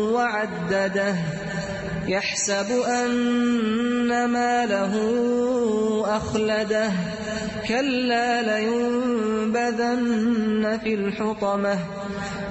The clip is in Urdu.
وعدده يحسب أن ماله أخلده كلا لينبذن في الحطمة